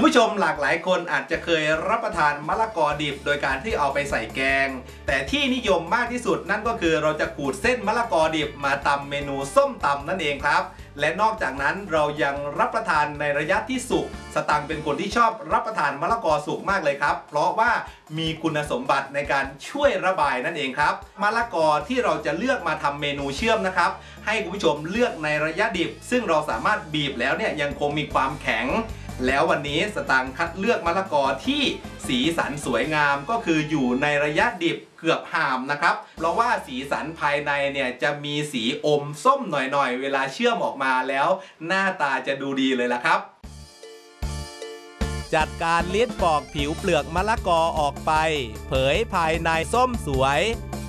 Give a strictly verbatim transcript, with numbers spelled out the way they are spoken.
ผู้ชมหลากหลายคนอาจจะเคยรับประทานมะละกอดิบโดยการที่เอาไปใส่แกงแต่ที่นิยมมากที่สุดนั่นก็คือเราจะขูดเส้นมะละกอดิบมาตำเมนูส้มตำนั่นเองครับและนอกจากนั้นเรายังรับประทานในระยะที่สุกสตังค์เป็นคนที่ชอบรับประทานมะละกอสุกมากเลยครับเพราะว่ามีคุณสมบัติในการช่วยระบายนั่นเองครับมะละกอที่เราจะเลือกมาทำเมนูเชื่อมนะครับให้คุณผู้ชมเลือกในระยะดิบซึ่งเราสามารถบีบแล้วเนี่ยยังคงมีความแข็งแล้ววันนี้สตังค์คัดเลือกมะละกอที่สีสันสวยงามก็คืออยู่ในระยะดิบเกือบห่ามนะครับเพราะว่าสีสันภายในเนี่ยจะมีสีอมส้มหน่อยๆเวลาเชื่อมออกมาแล้วหน้าตาจะดูดีเลยล่ะครับจัดการเลียดปอกผิวเปลือกมะละกอออกไปเผยภายในส้มสวย